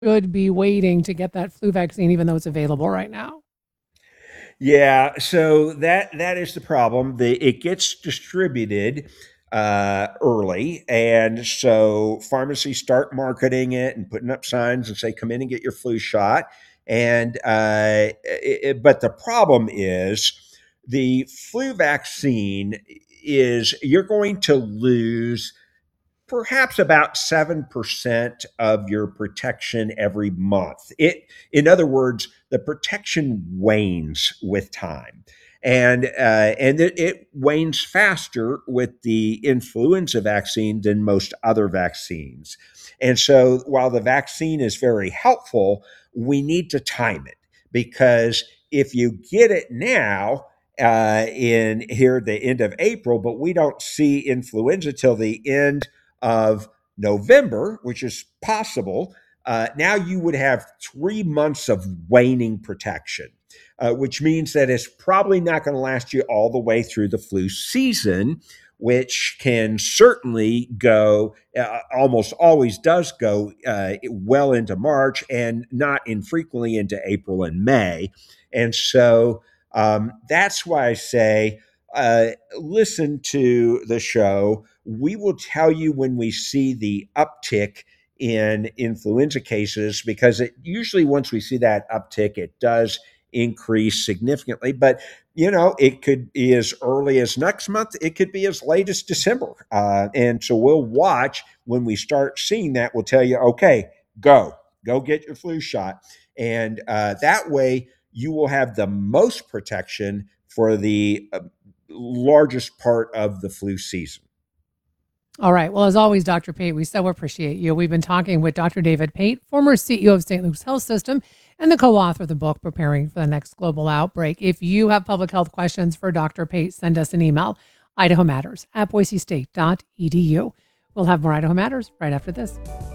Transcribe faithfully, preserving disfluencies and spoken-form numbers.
should be waiting to get that flu vaccine, even though it's available right now? Yeah, so that that is the problem. The it gets distributed uh, early, and so pharmacies start marketing it and putting up signs and say, "Come in and get your flu shot." And uh, it, it- but the problem is the flu vaccine is you're going to lose perhaps about seven percent of your protection every month. It, in other words, the protection wanes with time. And uh, and it, it wanes faster with the influenza vaccine than most other vaccines. And so, while the vaccine is very helpful, we need to time it because if you get it now, uh, in here at the end of April, but we don't see influenza till the end of November, which is possible, uh, now you would have three months of waning protection, uh, which means that it's probably not going to last you all the way through the flu season, which can certainly go, uh, almost always does go uh, well into March and not infrequently into April and May. And so um, that's why I say, uh, listen to the show. We will tell you when we see the uptick in influenza cases because it usually, once we see that uptick, it does increase significantly. But you know, it could be as early as next month. It could be as late as December. Uh, and so we'll watch when we start seeing that. We'll tell you, okay, go, go get your flu shot, and uh, that way you will have the most protection for the uh, largest part of the flu season. All right. Well, as always, Doctor Pate, we so appreciate you. We've been talking with Doctor David Pate, former C E O of Saint Luke's Health System and the co-author of the book, Preparing for the Next Global Outbreak. If you have public health questions for Doctor Pate, send us an email, idaho matters at boise state dot e d u. We'll have more Idaho Matters right after this.